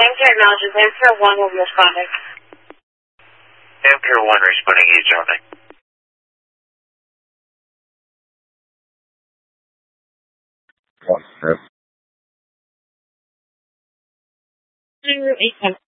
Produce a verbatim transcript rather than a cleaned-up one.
Ampere acknowledges. Ampere one will be responding. Ampere one responding eavesdropping. One, yep. Eight